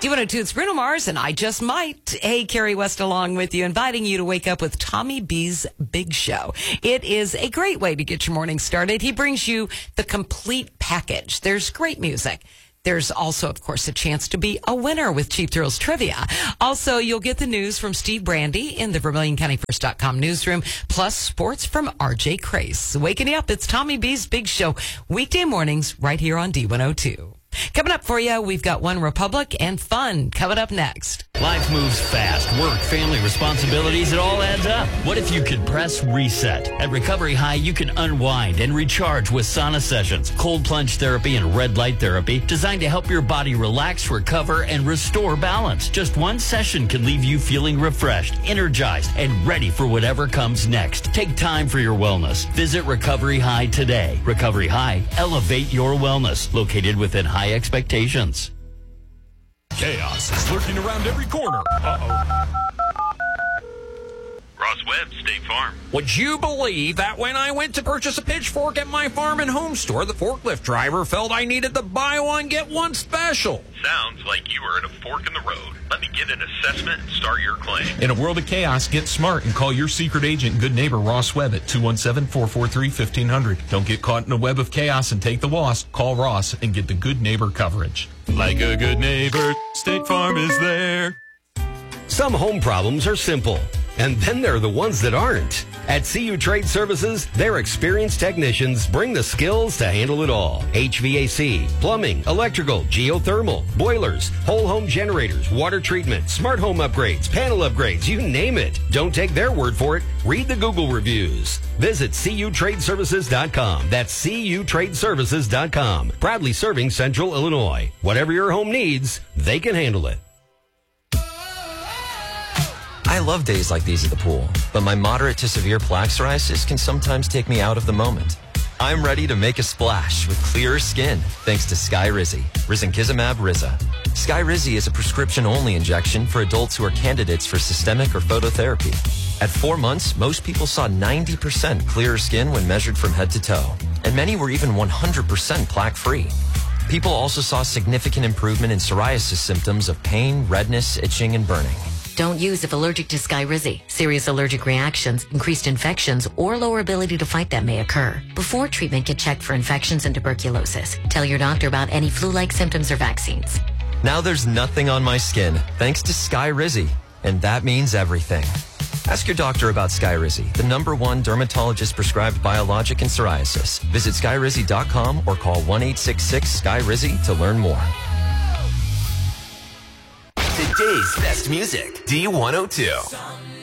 D102, it's Bruno Mars, and I Just Might. Hey, Carrie West along with you, inviting you to wake up with Tommy B's Big Show. It is a great way to get your morning started. He brings you the complete package. There's great music. There's also, of course, a chance to be a winner with Cheap Thrills Trivia. Also, you'll get the news from Steve Brandy in the VermilionCountyFirst.com newsroom, plus sports from RJ Crace. Waking you up, it's Tommy B's Big Show, weekday mornings right here on D102. Coming up for you, we've got One Republic and fun coming up next. Life moves fast. Work, family, responsibilities, it all adds up. What if you could press reset? At Recovery High, you can unwind and recharge with sauna sessions, cold plunge therapy, and red light therapy designed to help your body relax, recover, and restore balance. Just one session can leave you feeling refreshed, energized, and ready for whatever comes next. Take time for your wellness. Visit Recovery High today. Recovery High, elevate your wellness. Located within High Expectations. Chaos is lurking around every corner. Ross Webb, State Farm. Would you believe that when I went to purchase a pitchfork at my farm and home store, the forklift driver felt I needed the buy one, get one special? Sounds like you are at a fork in the road. Let me get an assessment and start your claim. In a world of chaos, get smart and call your secret agent and good neighbor Ross Webb at 217-443-1500. Don't get caught in a web of chaos and take the loss. Call Ross and get the good neighbor coverage. Like a good neighbor, State Farm is there. Some home problems are simple, and then there are the ones that aren't. At CU Trade Services, their experienced technicians bring the skills to handle it all. HVAC, plumbing, electrical, geothermal, boilers, whole home generators, water treatment, smart home upgrades, panel upgrades, you name it. Don't take their word for it. Read the Google reviews. Visit CUTradeservices.com. That's CUTradeservices.com. Proudly serving Central Illinois. Whatever your home needs, they can handle it. I love days like these at the pool, but my moderate to severe plaque psoriasis can sometimes take me out of the moment. I'm ready to make a splash with clearer skin thanks to Skyrizi, Risankizumab Riza. Skyrizi is a prescription-only injection for adults who are candidates for systemic or phototherapy. At 4 months, most people saw 90% clearer skin when measured from head to toe, and many were even 100% plaque-free. People also saw significant improvement in psoriasis symptoms of pain, redness, itching, and burning. Don't use if allergic to Skyrizi. Serious allergic reactions, increased infections, or lower ability to fight them may occur. Before treatment, get checked for infections and tuberculosis. Tell your doctor about any flu-like symptoms or vaccines. Now there's nothing on my skin thanks to Skyrizi, and that means everything. Ask your doctor about Skyrizi, the #1 dermatologist-prescribed biologic in psoriasis. Visit Skyrizi.com or call 1-866-SKY-RIZI to learn more. Today's best music, D102.